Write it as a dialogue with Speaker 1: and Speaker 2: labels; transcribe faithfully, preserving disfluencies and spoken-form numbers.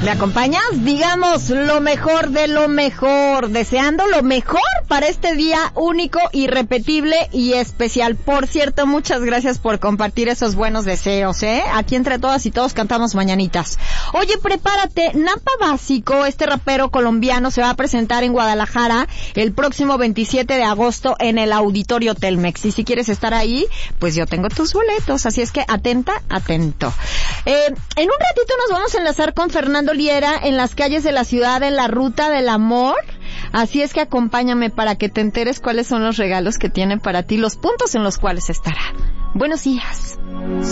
Speaker 1: ¿Me acompañas? Digamos lo mejor de lo mejor, deseando lo mejor para este día único, irrepetible y especial. Por cierto, muchas gracias por compartir esos buenos deseos, ¿eh? Aquí entre todas y todos cantamos mañanitas. Oye, prepárate, Napa Básico, este rapero colombiano, se va a presentar en Guadalajara el próximo veintisiete de agosto en el Auditorio Telmex. Y si quieres estar ahí, pues yo tengo tus boletos, así es que atenta, atento. Eh, en un ratito nos vamos a enlazar con Fernando Liera en las calles de la ciudad en la Ruta del Amor. Así es que acompáñame para que te enteres cuáles son los regalos que tiene para ti, los puntos en los cuales estará. Buenos días.